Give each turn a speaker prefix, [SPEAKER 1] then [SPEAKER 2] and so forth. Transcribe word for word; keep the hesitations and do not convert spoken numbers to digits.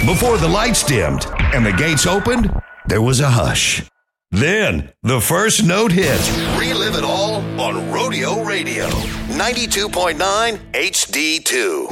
[SPEAKER 1] Before the lights dimmed and the gates opened, there was a hush. Then, the first note hit. Relive it all on Rodeo Radio. ninety-two point nine H D two.